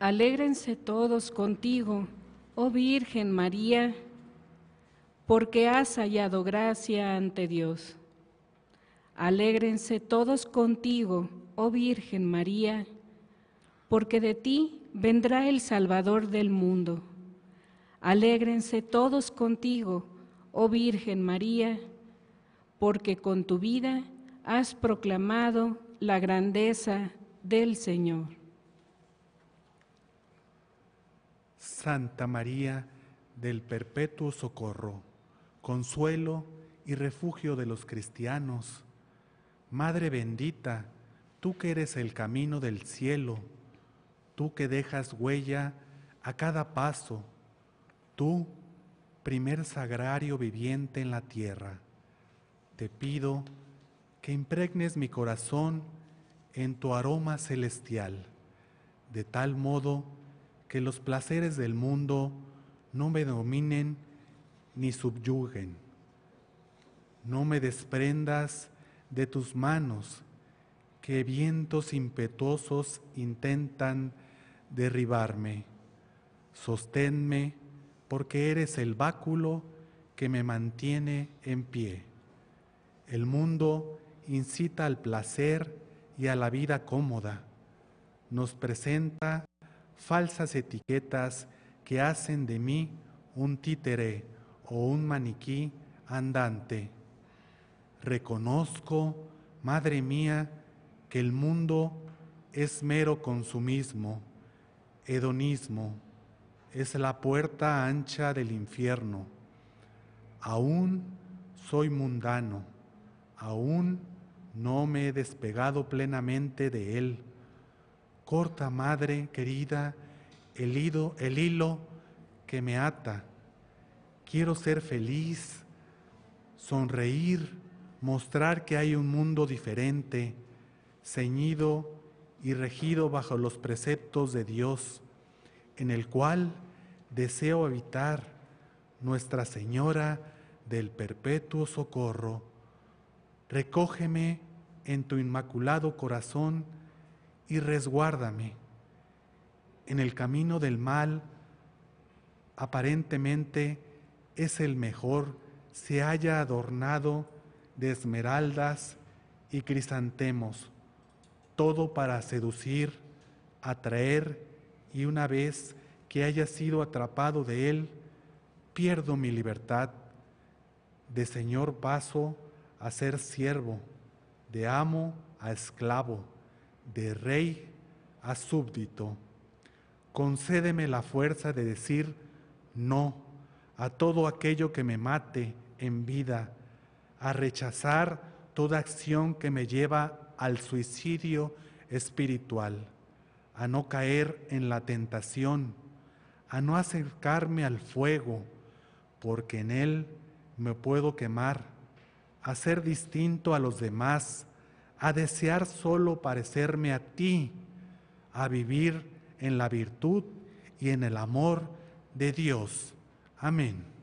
Alégrense todos contigo, oh Virgen María, porque has hallado gracia ante Dios. Alégrense todos contigo, oh Virgen María, porque de ti vendrá el Salvador del mundo. Alégrense todos contigo, oh Virgen María, porque con tu vida has proclamado la grandeza del Señor. Santa María del Perpetuo Socorro, consuelo y refugio de los cristianos, Madre bendita, tú que eres el camino del cielo, tú que dejas huella a cada paso, tú, primer sagrario viviente en la tierra, te pido que impregnes mi corazón en tu aroma celestial, de tal modo que los placeres del mundo no me dominen ni subyuguen. No me desprendas de tus manos, que vientos impetuosos intentan derribarme. Sosténme, porque eres el báculo que me mantiene en pie. El mundo incita al placer y a la vida cómoda. Nos presenta falsas etiquetas que hacen de mí un títere o un maniquí andante. Reconozco, Madre mía, que el mundo es mero consumismo, hedonismo, es la puerta ancha del infierno. Aún soy mundano, aún no me he despegado plenamente de él. Corta, Madre querida, el hilo que me ata. Quiero ser feliz, sonreír, mostrar que hay un mundo diferente, ceñido y regido bajo los preceptos de Dios, en el cual deseo habitar. Nuestra Señora del Perpetuo Socorro, recógeme en tu inmaculado corazón y resguárdame. En el camino del mal, aparentemente es el mejor, se halla adornado de esmeraldas y crisantemos, todo para seducir, atraer, y una vez que haya sido atrapado de él, pierdo mi libertad. De señor paso a ser siervo, de amo a esclavo, de rey a súbdito. Concédeme la fuerza de decir no a todo aquello que me mate en vida, a rechazar toda acción que me lleva al suicidio espiritual, a no caer en la tentación, a no acercarme al fuego, porque en él me puedo quemar, a ser distinto a los demás, a desear solo parecerme a ti, a vivir en la virtud y en el amor de Dios. Amén.